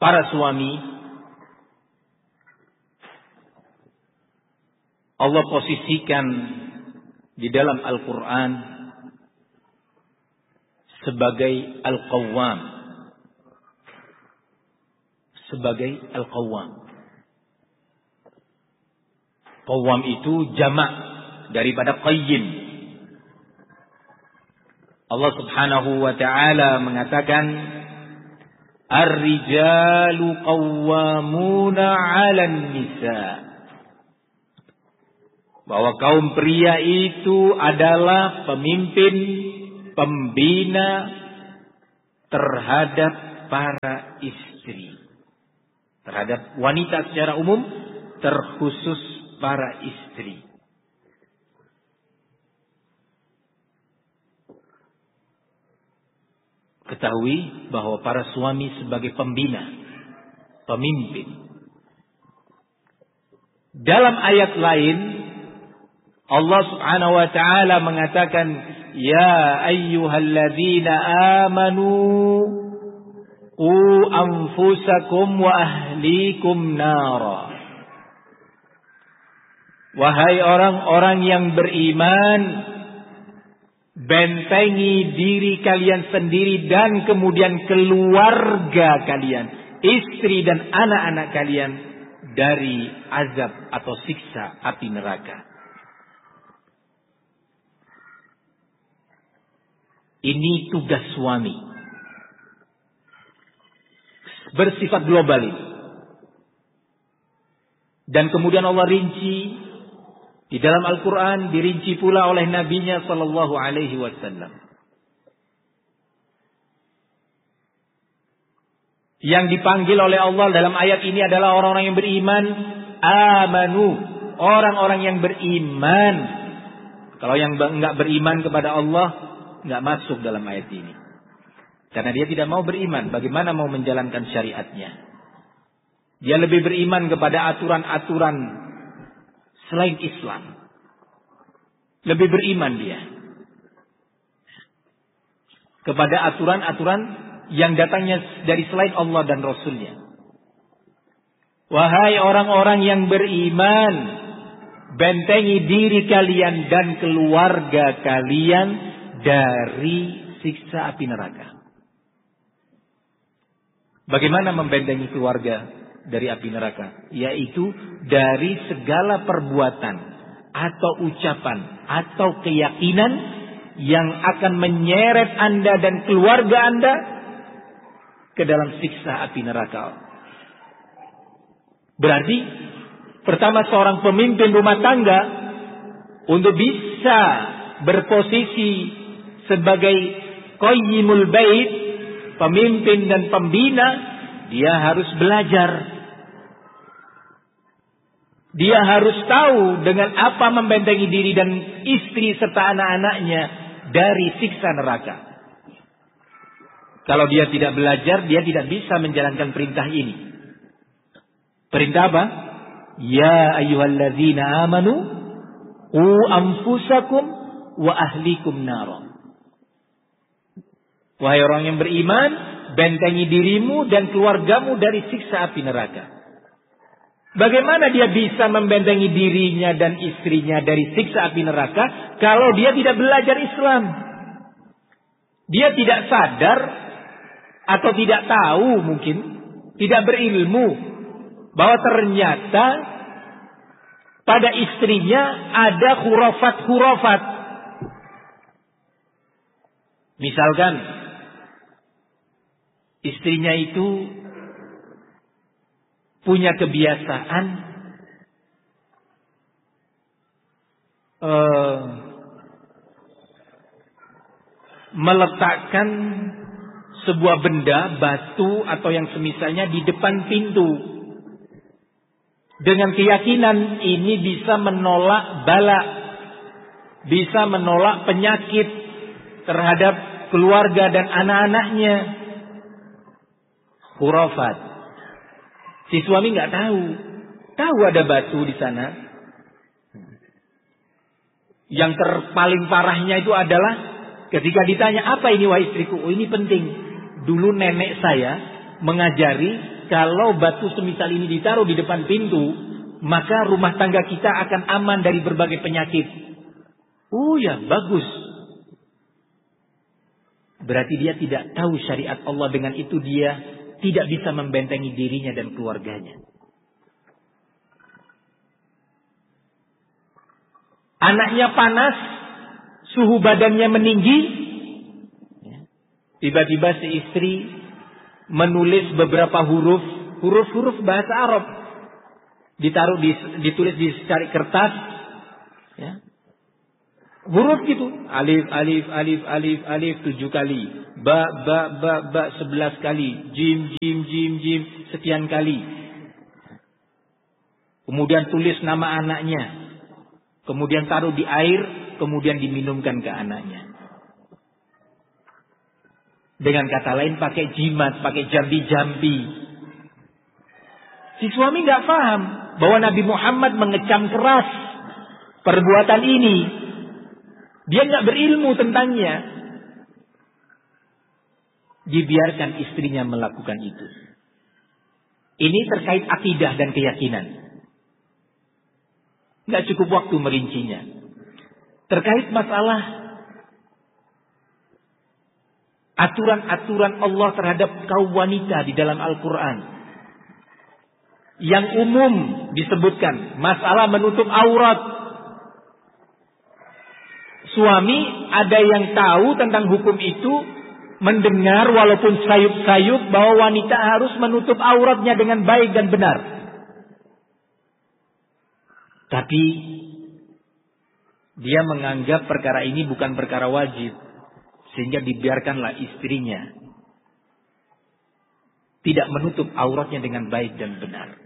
para suami, Allah posisikan di dalam Al-Quran sebagai Al-Qawwam. Sebagai Al-Qawwam. Qawwam itu jamak daripada qayyim. Allah Subhanahu wa ta'ala mengatakan, Ar-rijalu qawwamuna 'alan nisa. Bahwa kaum pria itu adalah pemimpin, pembina terhadap para istri. Terhadap wanita secara umum, terkhusus para istri. Ketahui bahwa para suami sebagai pembina, pemimpin. Dalam ayat lain, Allah Subhanahu wa ta'ala mengatakan, Ya ayyuhalladzina amanu qu anfusakum wa ahlikum nara. Wahai orang-orang yang beriman, bentengi diri kalian sendiri dan kemudian keluarga kalian, istri dan anak-anak kalian dari azab atau siksa api neraka. Ini tugas suami. Bersifat global ini. Dan kemudian Allah rinci di dalam Al-Quran, dirinci pula oleh Nabi-Nya Sallallahu Alaihi Wasallam. Yang dipanggil oleh Allah dalam ayat ini adalah orang-orang yang beriman. Amanu. Orang-orang yang beriman. Kalau yang enggak beriman kepada Allah, enggak masuk dalam ayat ini. Karena dia tidak mau beriman. Bagaimana mau menjalankan syariatnya? Dia lebih beriman kepada aturan-aturan selain Islam. Lebih beriman dia kepada aturan-aturan yang datangnya dari selain Allah dan Rasulnya. Wahai orang-orang yang beriman, bentengi diri kalian dan keluarga kalian dari siksa api neraka. Bagaimana membentengi keluarga dari api neraka? Yaitu dari segala perbuatan atau ucapan atau keyakinan yang akan menyeret Anda dan keluarga Anda ke dalam siksa api neraka. Berarti pertama, seorang pemimpin rumah tangga untuk bisa berposisi sebagai qayyimul bait, pemimpin dan pembina, dia harus belajar. Dia harus tahu dengan apa membentengi diri dan istri serta anak-anaknya dari siksa neraka. Kalau dia tidak belajar, dia tidak bisa menjalankan perintah ini. Perintah apa? Ya ayyuhalladzina amanu qu anfusakum wa ahlikum nara. Wahai orang yang beriman, bentengi dirimu dan keluargamu dari siksa api neraka. Bagaimana dia bisa membentengi dirinya dan istrinya dari siksa api neraka kalau dia tidak belajar Islam? Dia tidak sadar atau tidak tahu, mungkin tidak berilmu bahwa ternyata pada istrinya ada khurafat-khurafat. Misalkan istrinya itu punya kebiasaan meletakkan sebuah benda, batu atau yang semisalnya di depan pintu dengan keyakinan ini bisa menolak bala, bisa menolak penyakit terhadap keluarga dan anak-anaknya. Khurafat. Si suami nggak tahu ada batu di sana. Yang paling parahnya itu adalah ketika ditanya, apa ini wahai istriku? Oh, ini penting. Dulu nenek saya mengajari kalau batu semisal ini ditaruh di depan pintu, maka rumah tangga kita akan aman dari berbagai penyakit. Oh ya, bagus. Berarti dia tidak tahu syariat Allah, dengan itu dia tidak bisa membentengi dirinya dan keluarganya. Anaknya panas, suhu badannya meninggi. Tiba-tiba si istri menulis beberapa huruf bahasa Arab. Ditulis di secari kertas. Ya. Huruf gitu. Alif, alif, alif, alif, alif 7 kali. Ba 11 kali. Jim, jim, jim, jim sekian kali. Kemudian tulis nama anaknya. Kemudian taruh di air, kemudian diminumkan ke anaknya. Dengan kata lain pakai jimat, pakai jambi-jambi. Si suami nggak paham bahwa Nabi Muhammad mengecam keras perbuatan ini. Dia nggak berilmu tentangnya. Dibiarkan istrinya melakukan itu. Ini terkait akidah dan keyakinan. Nggak cukup waktu merincinya. Terkait masalah aturan-aturan Allah terhadap kaum wanita di dalam Al-Quran. Yang umum disebutkan masalah menutup aurat. Suami ada yang tahu tentang hukum itu, mendengar walaupun sayup-sayup bahwa wanita harus menutup auratnya dengan baik dan benar. Tapi dia menganggap perkara ini bukan perkara wajib, sehingga dibiarkanlah istrinya tidak menutup auratnya dengan baik dan benar.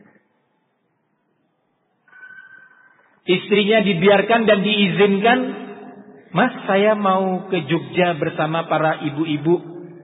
Istrinya dibiarkan dan diizinkan, "Mas, saya mau ke Jogja bersama para ibu-ibu.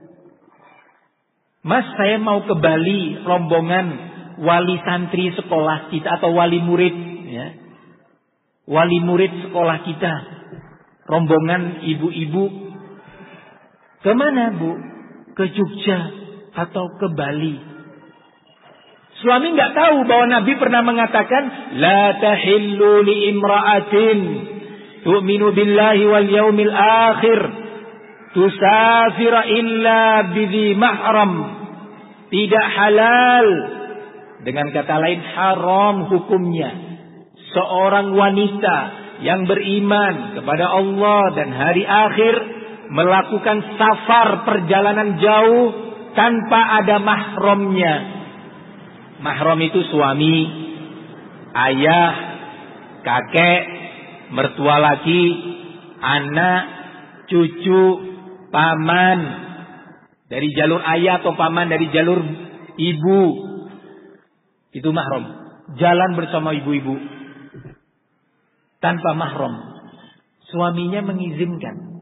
Mas, saya mau ke Bali, rombongan wali santri sekolah kita atau wali murid, ya. Wali murid sekolah kita, rombongan ibu-ibu. Kemana, Bu? Ke Jogja atau ke Bali?" Suami nggak tahu bahwa Nabi pernah mengatakan, "La tahillu li imra'atin tu'minu billahi wal yaumil akhir tusafira illa bidhi mahram." Tidak halal, dengan kata lain haram hukumnya, seorang wanita yang beriman kepada Allah dan hari akhir melakukan safar perjalanan jauh tanpa ada mahramnya. Mahram itu suami, ayah, kakek, mertua laki, anak, cucu, paman dari jalur ayah atau paman dari jalur ibu. Itu mahram. Jalan bersama ibu-ibu tanpa mahram. Suaminya mengizinkan.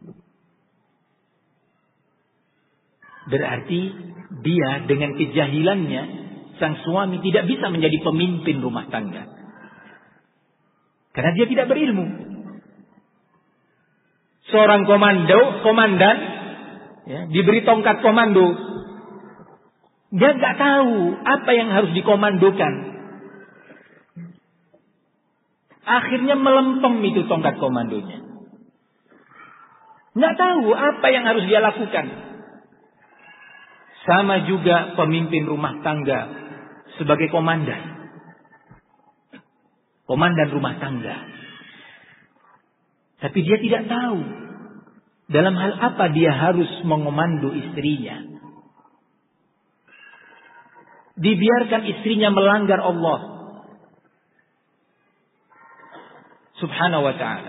Berarti dia dengan kejahilannya, sang suami tidak bisa menjadi pemimpin rumah tangga. Karena dia tidak berilmu. Seorang komandan, ya, diberi tongkat komando. Dia nggak tahu apa yang harus dikomandokan. Akhirnya melempem itu tongkat komandonya. Nggak tahu apa yang harus dia lakukan. Sama juga pemimpin rumah tangga sebagai komandan. Komandan rumah tangga. Tapi dia tidak tahu dalam hal apa dia harus mengomando istrinya. Dibiarkan istrinya melanggar Allah Subhanahu wa ta'ala.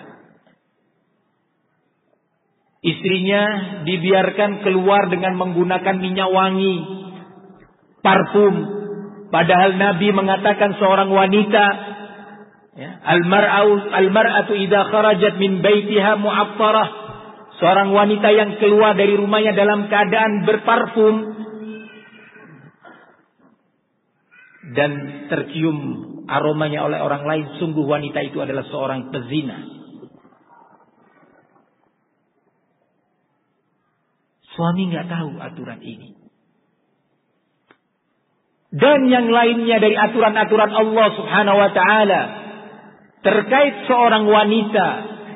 Istrinya dibiarkan keluar dengan menggunakan minyak wangi, parfum. Padahal Nabi mengatakan seorang wanita, ya, al-mar'atu idza kharajat min baitiha mu'affarah. Seorang wanita yang keluar dari rumahnya dalam keadaan berparfum dan tercium aromanya oleh orang lain, sungguh wanita itu adalah seorang pezina. Suami nggak tahu aturan ini. dan yang lainnya dari aturan-aturan Allah Subhanahu wa taala terkait seorang wanita,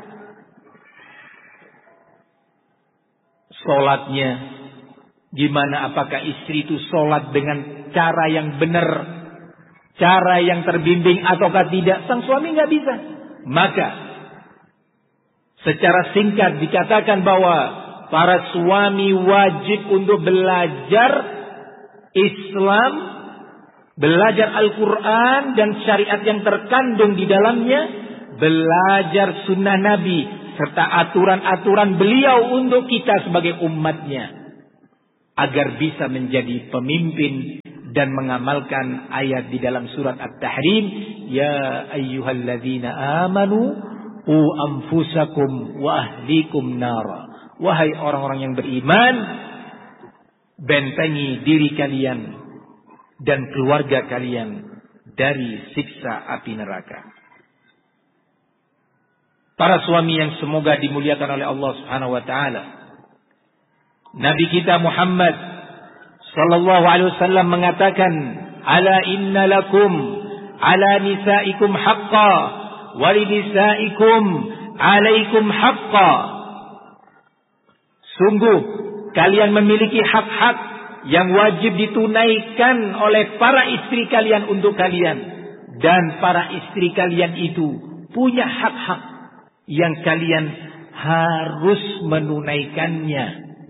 salatnya gimana, apakah istri itu salat dengan cara yang benar, cara yang terbimbing ataukah tidak, sang suami nggak bisa. Maka secara singkat dikatakan bahwa para suami wajib untuk belajar Islam, belajar Al-Quran dan syariat yang terkandung di dalamnya, belajar sunnah Nabi serta aturan-aturan beliau untuk kita sebagai umatnya, agar bisa menjadi pemimpin dan mengamalkan ayat di dalam surat At-Tahrim, ya ayyuhalladzina amanu qu anfusakum wa ahlikum nara. Wahai orang-orang yang beriman, bentengi diri kalian dan keluarga kalian dari siksa api neraka. Para suami yang semoga dimuliakan oleh Allah Subhanahu wa taala, Nabi kita Muhammad sallallahu alaihi wasallam mengatakan, ala inna lakum ala nisaikum haqqa wa li nisaikum alaikum haqqa. Sungguh kalian memiliki hak-hak yang wajib ditunaikan oleh para istri kalian untuk kalian, dan para istri kalian itu punya hak-hak yang kalian harus menunaikannya.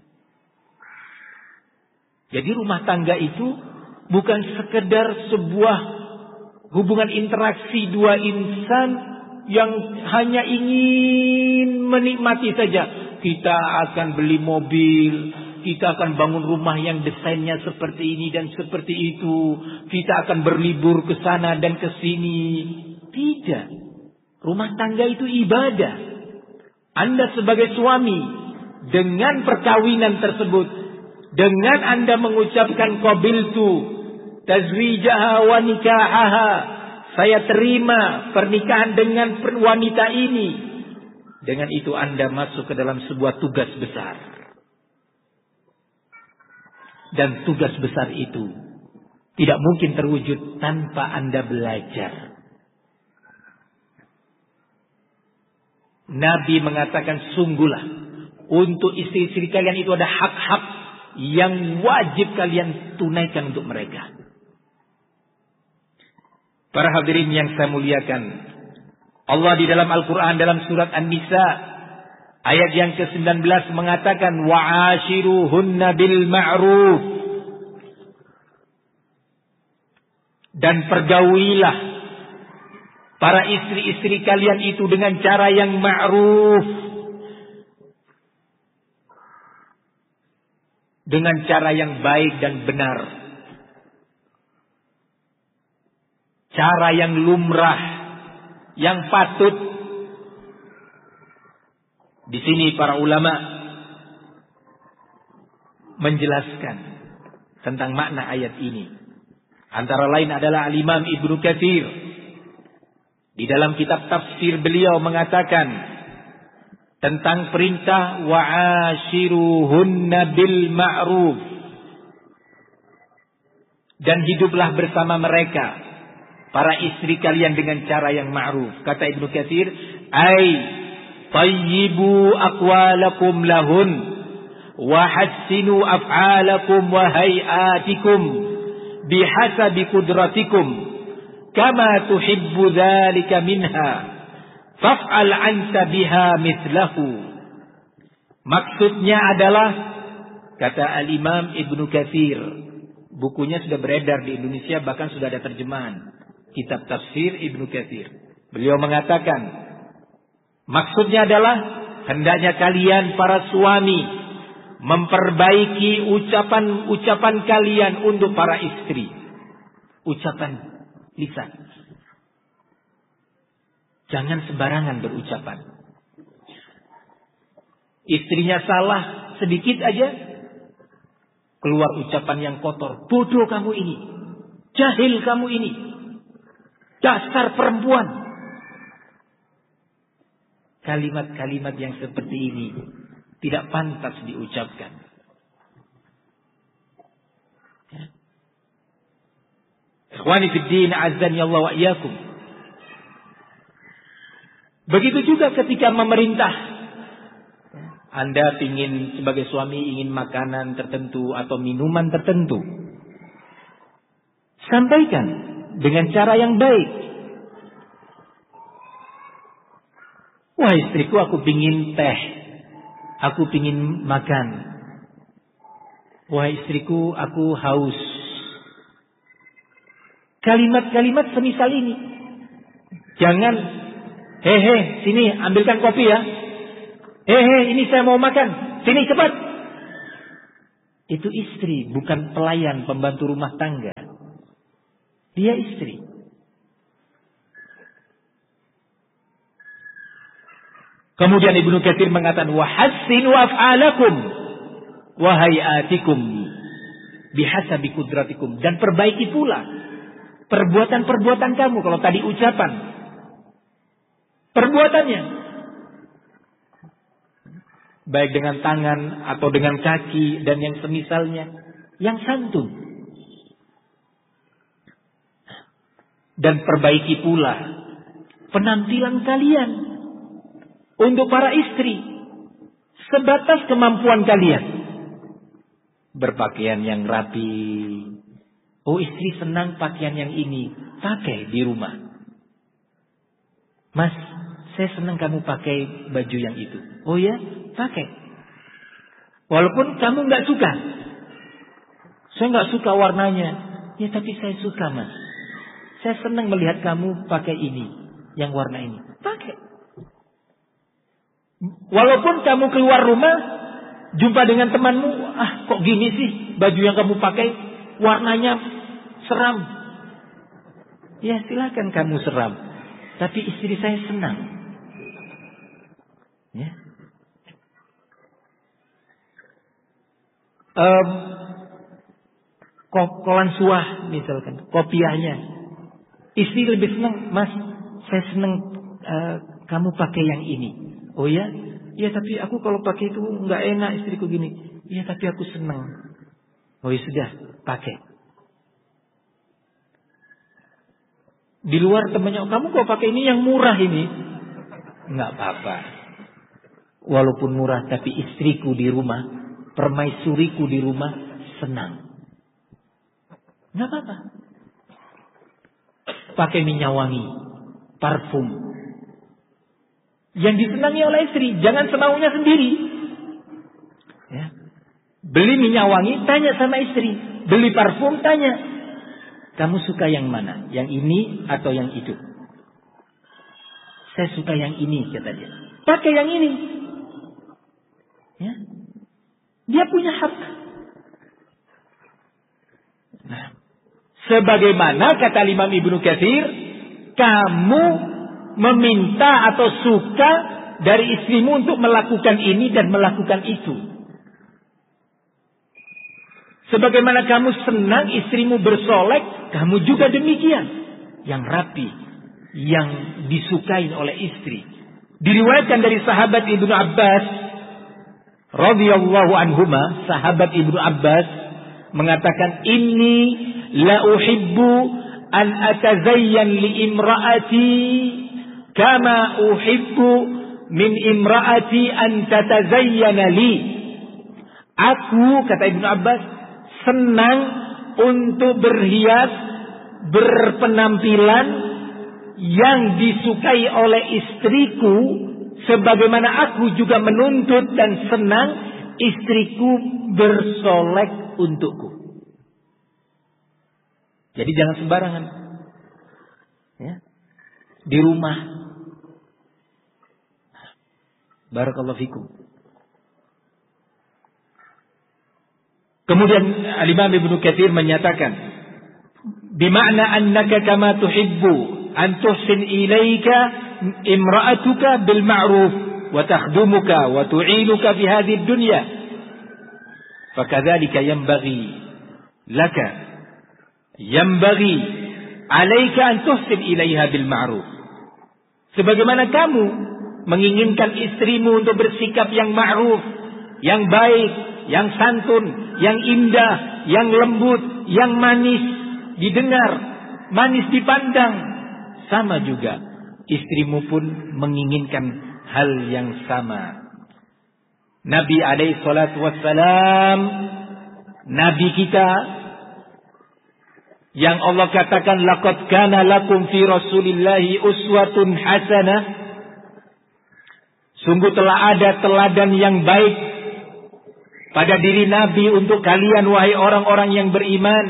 Jadi rumah tangga itu bukan sekedar sebuah hubungan interaksi dua insan yang hanya ingin menikmati saja. Kita akan beli mobil, kita akan bangun rumah yang desainnya seperti ini dan seperti itu, kita akan berlibur ke sana dan ke sini. Tidak. Rumah tangga itu ibadah. Anda sebagai suami, dengan perkawinan tersebut, dengan Anda mengucapkan qabiltu tazwijaha wa nikahaha, saya terima pernikahan dengan wanita ini, dengan itu Anda masuk ke dalam sebuah tugas besar. Dan tugas besar itu tidak mungkin terwujud tanpa Anda belajar. Nabi mengatakan, sungguhlah untuk istri-istri kalian itu ada hak-hak yang wajib kalian tunaikan untuk mereka. Para hadirin yang saya muliakan, Allah di dalam Al-Quran dalam surat An-Nisa ayat yang ke-19 mengatakan, wa'ashiruhunna bil ma'ruf, dan pergaulilah para istri-istri kalian itu dengan cara yang ma'ruf, dengan cara yang baik dan benar, cara yang lumrah, yang patut. Di sini para ulama menjelaskan tentang makna ayat ini. Antara lain adalah Al-Imam Ibnu Katsir di dalam kitab tafsir beliau mengatakan tentang perintah wa'ashiruhunna bil ma'ruf, dan hiduplah bersama mereka para istri kalian dengan cara yang ma'ruf. Kata Ibnu Katsir, ai tayyibu aqwalakum lahun wa hassinu af'alakum wa hayatikum bihasabi qudratikum kama tuhibbu dzalika minha faf'al anta biha mithlahu. Maksudnya adalah, kata Al-Imam Ibnu Katsir, bukunya sudah beredar di Indonesia, bahkan sudah ada terjemahan kitab tafsir Ibnu Katsir. Beliau mengatakan, maksudnya adalah hendaknya kalian para suami memperbaiki ucapan-ucapan kalian untuk para istri. Ucapan lisan. Jangan sembarangan berucapan. Istrinya salah sedikit aja, keluar ucapan yang kotor. Bodoh kamu ini. Jahil kamu ini. Dasar perempuan. Kalimat-kalimat yang seperti ini tidak pantas diucapkan. Ya. Ikhwani fid din, azzani Allah wa iyyakum. Begitu juga ketika memerintah. Anda ingin sebagai suami ingin makanan tertentu atau minuman tertentu. Sampaikan dengan cara yang baik. Wah istriku, aku pingin teh. Aku pingin makan. Wah istriku, aku haus. Kalimat-kalimat semisal ini. Jangan, hehe, sini ambilkan kopi ya. Hehe, ini saya mau makan. Sini cepat. Itu istri, bukan pelayan pembantu rumah tangga. Dia istri. Kemudian Ibnu Katsir mengatakan, wa hassinu af'alakum wa hayatikum bihasabi qudratikum, dan perbaiki pula perbuatan-perbuatan kamu. Kalau tadi ucapan, perbuatannya baik dengan tangan atau dengan kaki dan yang semisalnya, yang santun. Dan perbaiki pula penampilan kalian untuk para istri sebatas kemampuan kalian. Berpakaian yang rapi. Oh istri senang pakaian yang ini, pakai di rumah. Mas, saya senang kamu pakai baju yang itu. Oh ya, pakai. Walaupun kamu nggak suka. Saya nggak suka warnanya. Ya tapi saya suka mas. Saya senang melihat kamu pakai ini, yang warna ini. Pakai. Walaupun kamu keluar rumah, jumpa dengan temanmu, kok gini sih baju yang kamu pakai, warnanya seram. Ya silakan kamu seram, tapi istri saya senang. Ya. Kolan suah misalkan, kopiahnya. Istri lebih senang, mas, saya senang kamu pakai yang ini. Oh ya? Ya tapi aku kalau pakai itu nggak enak istriku gini. Ya tapi aku senang. Oh ya sudah, pakai. Di luar temannya, kamu kok pakai ini yang murah ini? Nggak apa-apa. Walaupun murah, tapi istriku di rumah, permaisuriku di rumah senang. Nggak apa-apa. Pakai minyak wangi, parfum. Yang disenangi oleh istri, jangan semaunya sendiri. Ya. Beli minyak wangi, tanya sama istri. Beli parfum, tanya. Kamu suka yang mana? Yang ini atau yang itu? Saya suka yang ini, kata dia. Pakai yang ini. Ya. Dia punya hak. Nah, sebagaimana kata Imam Ibnu Katsir, kamu meminta atau suka dari istrimu untuk melakukan ini dan melakukan itu. Sebagaimana kamu senang istrimu bersolek, kamu juga demikian. Yang rapi, yang disukai oleh istri. Diriwayatkan dari sahabat Ibnu Abbas radhiyallahu anhuma, sahabat Ibnu Abbas mengatakan, inni la uhibbu an atazayyan li imraati kama uhibbu min imraati an tatazayyana li. Aku, kata Ibnu Abbas, senang untuk berhias, berpenampilan yang disukai oleh istriku, sebagaimana aku juga menuntut dan senang istriku bersolek untukku. Jadi jangan sembarangan. Ya. Di rumah. Barakallahu fikum. Kemudian Al-Imam Ibnu Katsir menyatakan, bima'na annaka kama tuhibbu an tuhsin ilaika imra'atuka bil ma'ruf wa takhdumuka wa tu'inuka fi hadhihi ad-dunya. Fakadzalika yanbaghi laka yanbaghi 'alaika an tuhsin ilaiha bil ma'ruf. Sebagaimana kamu menginginkan istrimu untuk bersikap yang ma'ruf, yang baik, yang santun, yang indah, yang lembut, yang manis didengar, manis dipandang. Sama juga, istrimu pun menginginkan hal yang sama. Nabi alaihi salatu wassalam, Nabi kita yang Allah katakan laqad kana lakum fi rasulillahi uswatun hasanah, sungguh telah ada teladan yang baik pada diri Nabi untuk kalian wahai orang-orang yang beriman.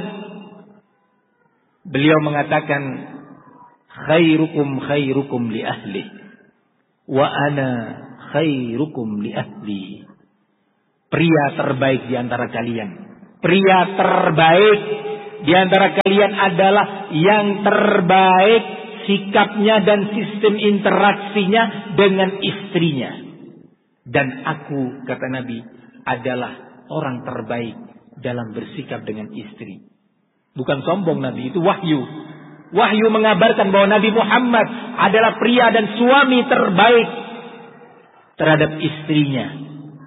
Beliau mengatakan khairukum khairukum li ahli wa ana khairukum li ahli. Pria terbaik di antara kalian, pria terbaik di antara kalian adalah yang terbaik sikapnya dan sistem interaksinya dengan istrinya. Dan aku, kata Nabi, adalah orang terbaik dalam bersikap dengan istri. Bukan sombong Nabi, itu wahyu. Wahyu mengabarkan bahwa Nabi Muhammad adalah pria dan suami terbaik terhadap istrinya.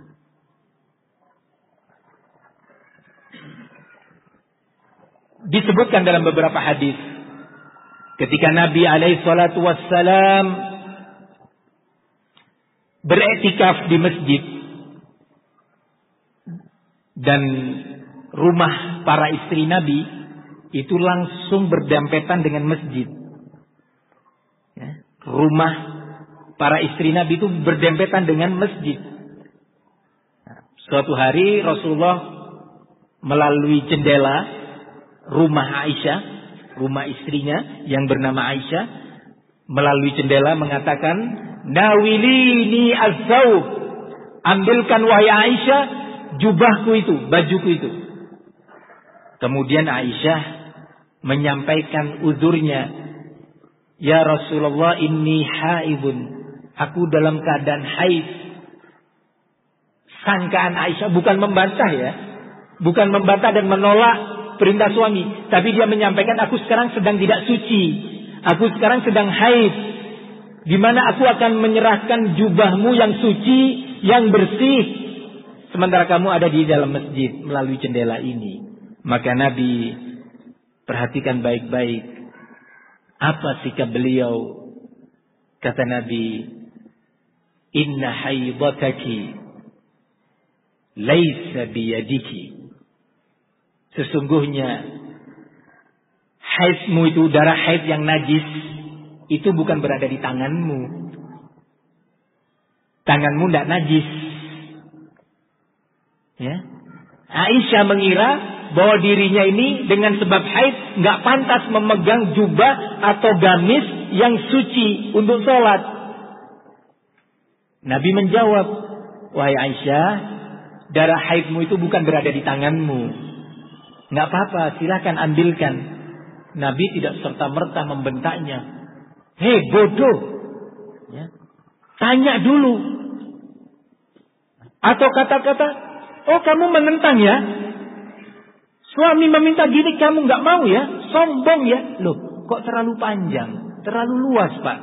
Disebutkan dalam beberapa hadis ketika Nabi alaihi salatu wassalam beriktikaf di masjid dan rumah para istri Nabi itu langsung berdempetan dengan masjid. Rumah para istri Nabi itu berdempetan dengan masjid. Suatu hari Rasulullah melalui jendela rumah Aisyah, rumah istrinya yang bernama Aisyah, melalui jendela mengatakan, nawilini az-zawb, ambilkan wahai Aisyah jubahku itu, bajuku itu. Kemudian Aisyah menyampaikan uzurnya, ya Rasulullah inni haidun, aku dalam keadaan haid. Sangkaan Aisyah bukan membantah ya, bukan membantah dan menolak perintah suami, tapi dia menyampaikan aku sekarang sedang tidak suci, aku sekarang sedang haid, di mana aku akan menyerahkan jubahmu yang suci, yang bersih, sementara kamu ada di dalam masjid melalui jendela ini. Maka Nabi perhatikan baik-baik apa sikap beliau. Kata Nabi, inna haidataki laisa biyadiki. Sesungguhnya haidmu itu, darah haid yang najis, itu bukan berada di tanganmu. Tanganmu tidak najis. Ya. Aisyah mengira bahwa dirinya ini dengan sebab haid nggak pantas memegang jubah atau gamis yang suci untuk sholat. Nabi menjawab, wahai Aisyah, darah haidmu itu bukan berada di tanganmu. Nggak apa-apa, silakan ambilkan. Nabi tidak serta-merta membentaknya. Hei bodoh, ya. Tanya dulu. Atau kata-kata, oh kamu menentang ya? Suami meminta gini kamu nggak mau ya? Sombong ya? Loh, kok terlalu panjang, terlalu luas Pak?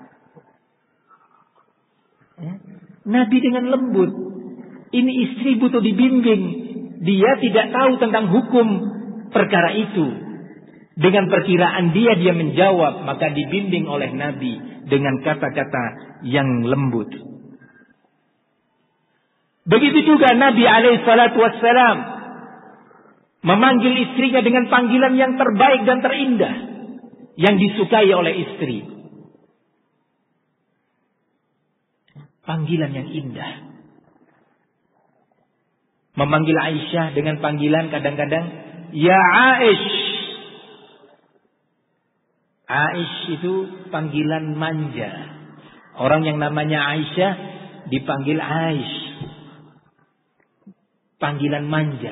Ya. Nabi dengan lembut. Ini istri butuh dibimbing. Dia tidak tahu tentang hukum perkara itu. Dengan perkiraan dia menjawab, maka dibimbing oleh Nabi dengan kata-kata yang lembut. Begitu juga Nabi alaihi salatu wassalam memanggil istrinya dengan panggilan yang terbaik dan terindah yang disukai oleh istri. Panggilan yang indah. Memanggil Aisyah dengan panggilan kadang-kadang ya Aish. Aish itu panggilan manja. Orang yang namanya Aisyah dipanggil Aish. Panggilan manja.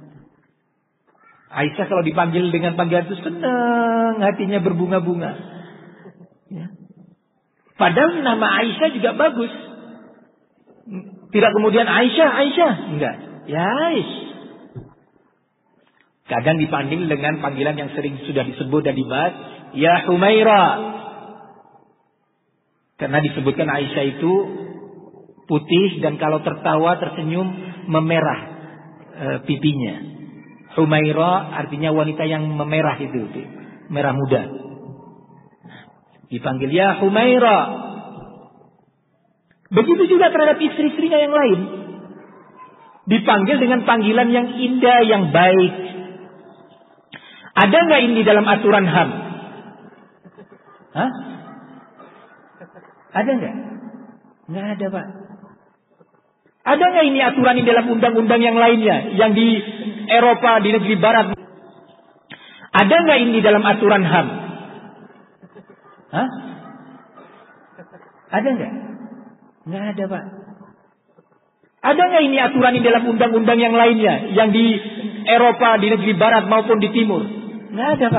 Aisyah kalau dipanggil dengan panggilan itu senang, hatinya berbunga-bunga. Ya. Padahal nama Aisyah juga bagus. Tidak kemudian Aisyah, enggak. Ya Aish. Kadang dipanggil dengan panggilan yang sering sudah disebut dan dibahas, ya Humaira. Karena disebutkan Aisyah itu putih dan kalau tertawa tersenyum memerah pipinya. Humaira artinya wanita yang memerah itu. merah muda. Dipanggil ya Humaira. Begitu juga terhadap istri-istrinya yang lain. Dipanggil dengan panggilan yang indah, yang baik. Ada nggak ini dalam aturan HAM? Hah? Ada nggak? Nggak ada, Pak. Ada nggak ini aturan ini dalam undang-undang yang lainnya, yang di Eropa, di negeri Barat? Ada nggak ini dalam aturan HAM? Hah? Ada nggak? Nggak ada, Pak. Ada nggak ini aturan ini dalam undang-undang yang lainnya, yang di Eropa, di negeri Barat maupun di Timur? Nggak ada, Pak.